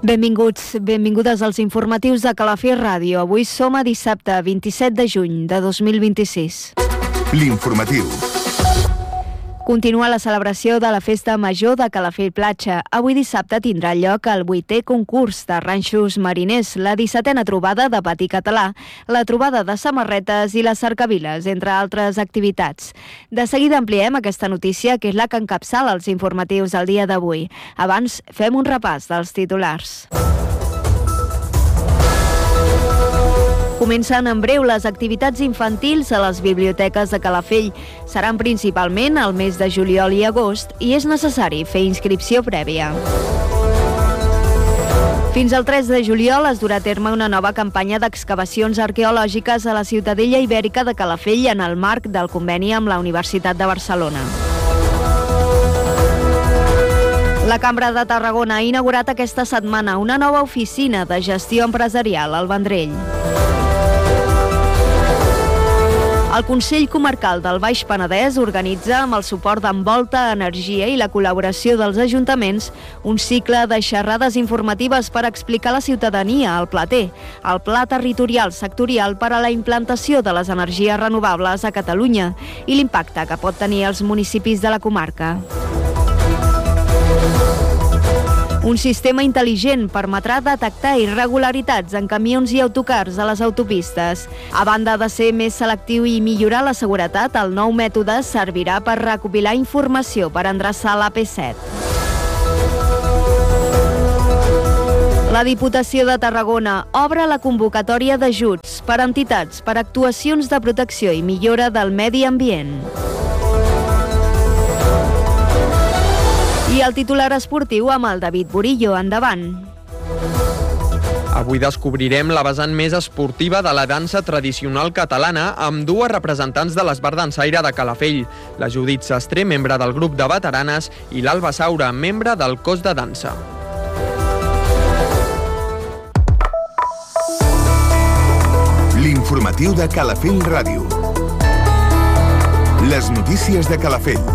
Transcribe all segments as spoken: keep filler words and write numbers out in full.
Benvinguts, benvingudes als informatius de Calafell Ràdio. Avui som a dissabte, vint-i-set de juny de dos mil vint-i-sis. L'informatiu. Continua la celebració de la Festa Major de Calafell Platja. Avui dissabte tindrà lloc el vuitè concurs de ranxos mariners, la dissetena trobada de patí català, la trobada de samarretes i les cercaviles, entre altres activitats. De seguida ampliem aquesta notícia, que és la que encapçala els informatius del dia d'avui. Abans, fem un repàs dels titulars. Comencen en breu les activitats infantils a les biblioteques de Calafell. Seran principalment al mes de juliol i agost i és necessari fer inscripció prèvia. Fins al tres de juliol es durà a terme una nova campanya d'excavacions arqueològiques a la Ciutadella Ibèrica de Calafell en el marc del conveni amb la Universitat de Barcelona. La Cambra de Tarragona ha inaugurat aquesta setmana una nova oficina de gestió empresarial al Vendrell. El Consell Comarcal del Baix Penedès organitza, amb el suport d'Envolta Energia i la col·laboració dels ajuntaments, un cicle de xerrades informatives per explicar a la ciutadania el Plater, el Pla Territorial Sectorial per a la implantació de les energies renovables a Catalunya i l'impacte que pot tenir als municipis de la comarca. Un sistema intel·ligent permetrà detectar irregularitats en camions i autocars a les autopistes. A banda de ser més selectiu i millorar la seguretat, el nou mètode servirà per recopilar informació per endreçar l'A P set. La Diputació de Tarragona obre la convocatòria d'ajuts per a entitats per actuacions de protecció i millora del medi ambient. I el titular esportiu amb el David Burillo. Endavant. Avui descobrirem la vessant més esportiva de la dansa tradicional catalana amb dues representants de l'Esbart Dansaire de Calafell, la Judit Sastre, membre del grup de veteranes, i l'Alba Saura, membre del cos de dansa. L'informatiu de Calafell Ràdio. Les notícies de Calafell.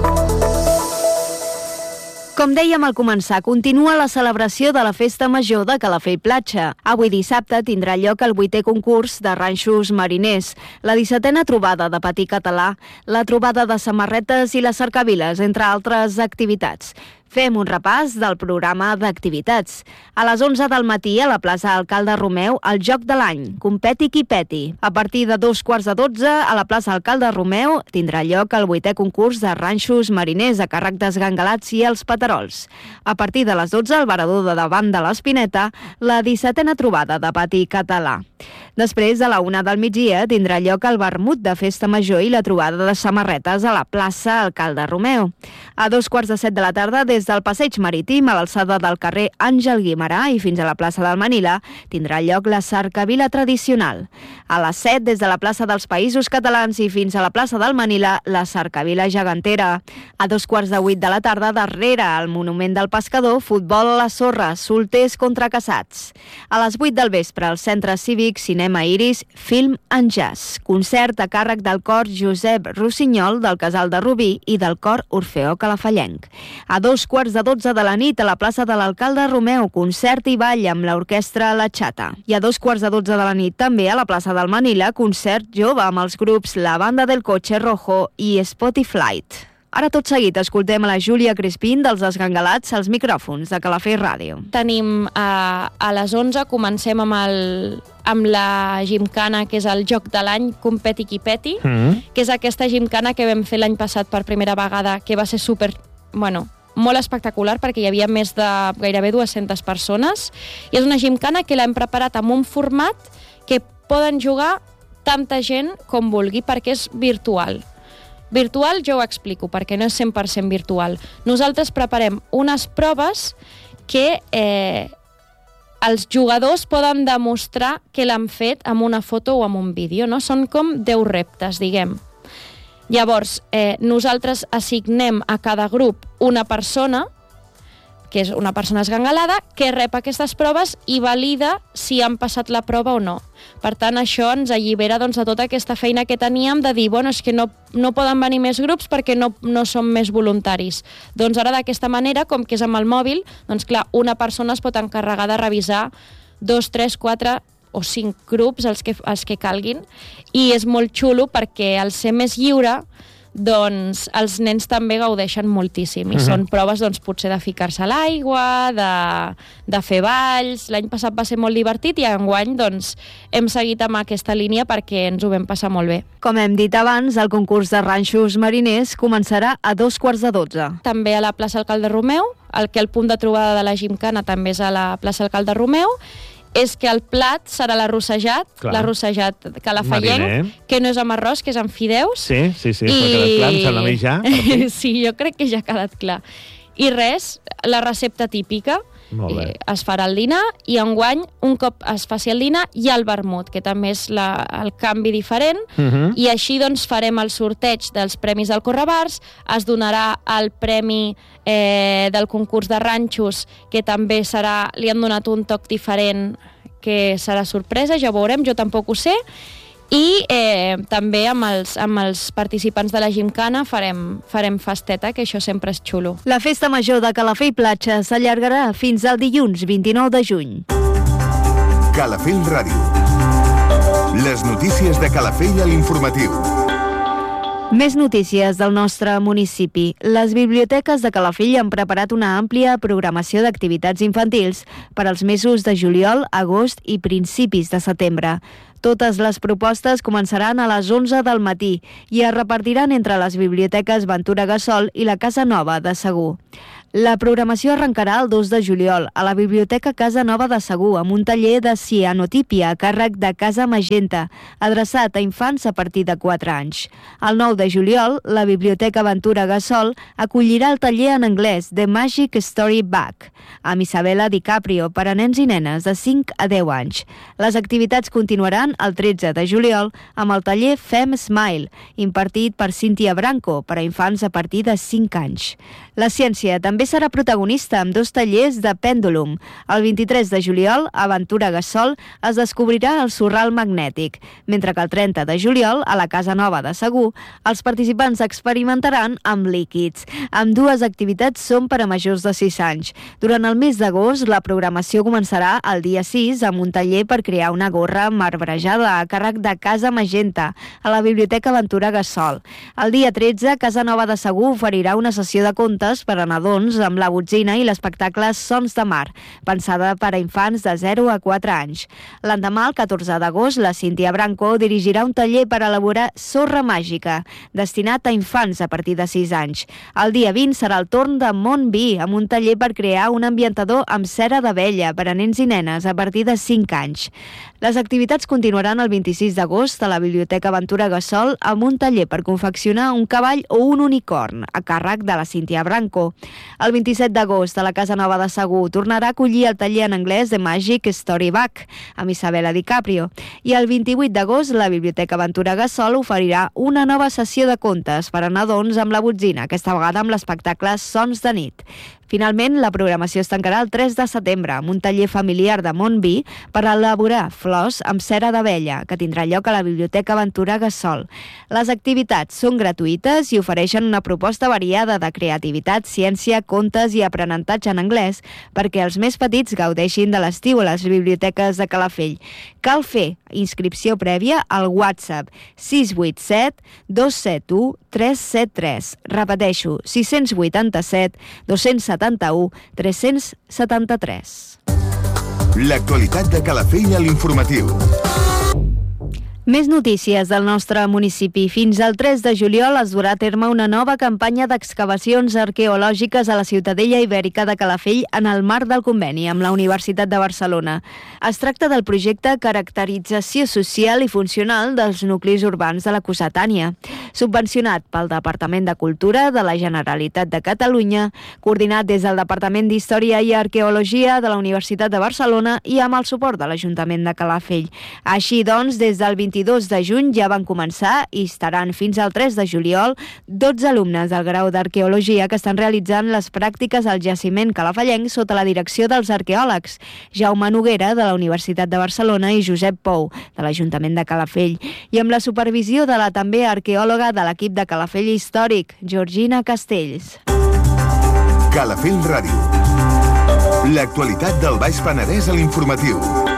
Com dèiem al començar, continua la celebració de la Festa Major de Calafell Platja. Avui dissabte tindrà lloc el vuitè concurs de ranxos mariners, la dissetena trobada de patí català, la trobada de samarretes i les cercaviles, entre altres activitats. Fem un repàs del programa d'activitats. A les onze del matí, a la plaça Alcalde Romeu, el Joc de l'Any, Competi qui peti. A partir de dos quarts de dotze, a la plaça Alcalde Romeu, tindrà lloc el vuitè concurs de ranxos mariners a càrrec dels Gangalats i els Paterols. A partir de les dotze, al Varador de davant de l'Espineta, la dissetena trobada de patí català. Després, a la una del migdia, tindrà lloc el vermut de Festa Major i la trobada de samarretes a la plaça Alcalde Romeu. A dos quarts de set de la tarda, des del passeig marítim a l'alçada del carrer Àngel Guimerà i fins a la plaça del Manila, tindrà lloc la cercavila tradicional. A les set, des de la plaça dels Països Catalans i fins a la plaça del Manila, la cercavila gegantera. A dos quarts de vuit de la tarda, darrere al monument del pescador, futbol a la sorra, solters contra casats. A les vuit del vespre, al centre cívic, cinema Iris, film en jazz. Concert a càrrec del cor Josep Rossinyol del Casal de Rubí i del cor Orfeó Calafellenc. A dos quarts de dotze de la nit, a la plaça de l'Alcalde Romeu, concert i ball amb l'orquestra La Chata. I a dos quarts de dotze de la nit, també a la plaça del Manila, concert jove amb els grups La Banda del Coche Rojo i Spotify. Ara tot seguit escoltem a la Júlia Crespín dels Esgangalats als micròfons de Calafell Ràdio. Tenim eh, a les onze, comencem amb, el, amb la gimcana, que és el Joc de l'Any, Competi qui peti, mm. que és aquesta gimcana que vam fer l'any passat per primera vegada, que va ser super, bueno, molt espectacular perquè hi havia més de gairebé dues-centes persones, i és una gimcana que l'hem preparat amb un format que poden jugar tanta gent com vulgui perquè és virtual. Virtual, jo ho explico, perquè no és cent per cent virtual. Nosaltres preparem unes proves que eh, els jugadors poden demostrar que l'han fet amb una foto o amb un vídeo, no? Són com deu reptes, diguem. Llavors, eh, nosaltres assignem a cada grup una persona que és una persona esgangalada, que rep aquestes proves i valida si han passat la prova o no. Per tant, això ens allibera doncs, de tota aquesta feina que teníem de dir, bueno, és que no, no poden venir més grups perquè no, no som més voluntaris. Doncs ara d'aquesta manera, com que és amb el mòbil, doncs clar, una persona es pot encarregar de revisar dos, tres, quatre o cinc grups, els que, els que calguin, i és molt xulo perquè al ser més lliure, doncs els nens també gaudeixen moltíssim i uh-huh. són proves doncs, potser de ficar-se a l'aigua, de, de fer balls. L'any passat va ser molt divertit i enguany doncs, hem seguit amb aquesta línia perquè ens ho vam passar molt bé. Com hem dit abans, el concurs de ranxos mariners començarà a dos quarts de dotze. També a la plaça Alcalde Romeu, el que el punt de trobada de la Gimcana també és a la plaça Alcalde Romeu, és que el plat serà l'arrossejat, Clar. l'arrossejat calafallenc, Mariner. que no és amb arròs, que és amb fideus. Sí, sí, sí, I... s'ha quedat clar, em sembla a mi ja. Sí, jo crec que ja ha quedat clar. I res, la recepta típica, Molt bé. eh, es farà el dinar i enguany, un cop es faci el dinar, hi ha el vermut, que també és la, el canvi diferent, Uh -huh. i així doncs farem el sorteig dels premis del Correbars, es donarà el premi eh, del concurs de ranxos, que també serà, li han donat un toc diferent, que serà sorpresa, ja ho veurem, jo tampoc ho sé, i eh, també amb els, amb els participants de la Gimcana farem, farem festeta, que això sempre és xulo. La festa major de Calafell Platja s'allargarà fins al dilluns vint-i-nou de juny. Calafell Ràdio. Les notícies de Calafell a l'informatiu. Més notícies del nostre municipi. Les biblioteques de Calafell han preparat una àmplia programació d'activitats infantils per als mesos de juliol, agost i principis de setembre. Totes les propostes començaran a les onze del matí i es repartiran entre les biblioteques Ventura Gassol i la Casa Nova de Segur. La programació arrencarà el dos de juliol a la Biblioteca Casa Nova de Segur amb un taller de cianotípia a càrrec de Casa Magenta, adreçat a infants a partir de quatre anys. El nou de juliol, la Biblioteca Ventura Gassol acollirà el taller en anglès The Magic Story Back amb Isabella DiCaprio per a nens i nenes de cinc a deu anys. Les activitats continuaran el tretze de juliol amb el taller Fem Smile, impartit per Cíntia Branco per a infants a partir de cinc anys. La ciència també serà protagonista amb dos tallers de pèndulum. El vint-i-tres de juliol, a Ventura Gassol, es descobrirà el sorral magnètic, mentre que el trenta de juliol, a la Casa Nova de Segur, els participants experimentaran amb líquids. Ambdues activitats són per a majors de sis anys. Durant el mes d'agost, la programació començarà el dia sis amb un taller per crear una gorra marbrejada a càrrec de Casa Magenta, a la Biblioteca Ventura Gassol. El dia tretze, Casa Nova de Segur oferirà una sessió de contes per a nadons amb la botzina i l'espectacle Sons de Mar, pensada per a infants de zero a quatre anys. L'endemà, el catorze d'agost, la Cíntia Branco dirigirà un taller per elaborar sorra màgica, destinat a infants a partir de sis anys. El dia vint serà el torn de Montvi, amb un taller per crear un ambientador amb cera d'abella per a nens i nenes a partir de cinc anys. Les activitats continuaran el vint-i-sis d'agost a la Biblioteca Ventura Gassol amb un taller per confeccionar un cavall o un unicorn, a càrrec de la Cíntia Branco. El vint-i-set d'agost a la Casa Nova de Segur tornarà a acollir el taller en anglès de Magic Story Back amb Isabella DiCaprio. I el vint-i-vuit d'agost la Biblioteca Ventura Gassol oferirà una nova sessió de contes per a nadons amb la botzina, aquesta vegada amb l'espectacle Sons de nit. Finalment, la programació es tancarà el tres de setembre amb un taller familiar de Montvi per elaborar flors amb cera d'abella, que tindrà lloc a la Biblioteca Ventura Gassol. Les activitats són gratuïtes i ofereixen una proposta variada de creativitat, ciència, contes i aprenentatge en anglès perquè els més petits gaudeixin de l'estiu a les biblioteques de Calafell. Cal fer inscripció prèvia al WhatsApp sis vuit set dos set u tres set tres. Repeteixo, sis vuit set dos set u tres set tres. L'actualitat de Calafell a l'informatiu. Més notícies del nostre municipi. Fins al tres de juliol es durà a terme una nova campanya d'excavacions arqueològiques a la Ciutadella Ibèrica de Calafell en el marc del conveni amb la Universitat de Barcelona. Es tracta del projecte Caracterització Social i Funcional dels Nuclis Urbans de la Cossetània, subvencionat pel Departament de Cultura de la Generalitat de Catalunya, coordinat des del Departament d'Història i Arqueologia de la Universitat de Barcelona i amb el suport de l'Ajuntament de Calafell. Així doncs, des del vint vint-i-dos de juny ja van començar i estaran fins al tres de juliol dotze alumnes del grau d'Arqueologia que estan realitzant les pràctiques al jaciment calafallenc sota la direcció dels arqueòlegs Jaume Noguera, de la Universitat de Barcelona, i Josep Pou, de l'Ajuntament de Calafell, i amb la supervisió de la també arqueòloga de l'equip de Calafell Històric, Georgina Castells. Calafell Ràdio. L'actualitat del Baix Penedès a l'informatiu.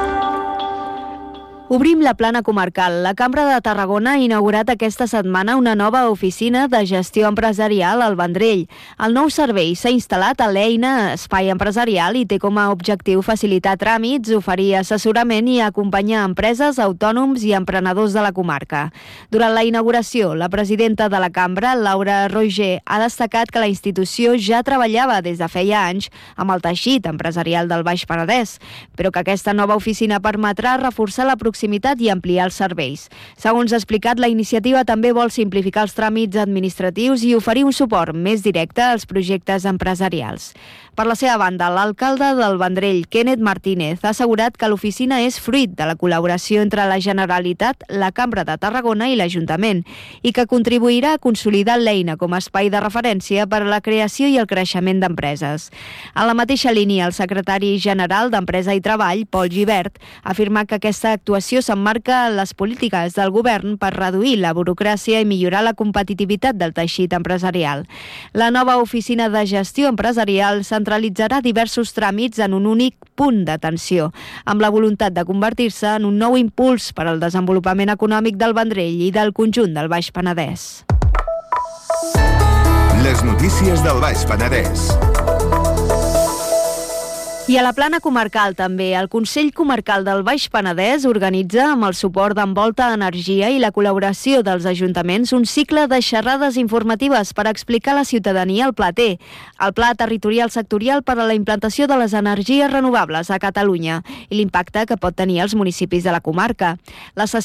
Obrim la plana comarcal. La Cambra de Tarragona ha inaugurat aquesta setmana una nova oficina de gestió empresarial al Vendrell. El nou servei s'ha instal·lat a l'eina Espai Empresarial i té com a objectiu facilitar tràmits, oferir assessorament i acompanyar empreses, autònoms i emprenedors de la comarca. Durant la inauguració, la presidenta de la Cambra, Laura Roger, ha destacat que la institució ja treballava des de feia anys amb el teixit empresarial del Baix Penedès, però que aquesta nova oficina permetrà reforçar la proximitat i ampliar els serveis. Segons ha explicat, la iniciativa també vol simplificar els tràmits administratius i oferir un suport més directe als projectes empresarials. Per la seva banda, l'alcalde del Vendrell, Kenneth Martínez, ha assegurat que l'oficina és fruit de la col·laboració entre la Generalitat, la Cambra de Tarragona i l'Ajuntament i que contribuirà a consolidar l'eina com a espai de referència per a la creació i el creixement d'empreses. En la mateixa línia, el secretari general d'Empresa i Treball, Pol Gibert, ha afirmat que aquesta actuació s'emmarca en les polítiques del govern per reduir la burocràcia i millorar la competitivitat del teixit empresarial. La nova oficina de gestió empresarial centralitzarà diversos tràmits en un únic punt d'atenció, amb la voluntat de convertir-se en un nou impuls per al desenvolupament econòmic del Vendrell i del conjunt del Baix Penedès. Les notícies del Baix Penedès. I a la plana comarcal també, el Consell Comarcal del Baix Penedès organitza, amb el suport d'Envolta Energia i la col·laboració dels ajuntaments, un cicle de xerrades informatives per explicar a la ciutadania el Pla T, el Pla Territorial Sectorial per a la implantació de les energies renovables a Catalunya i l'impacte que pot tenir als municipis de la comarca. La sessió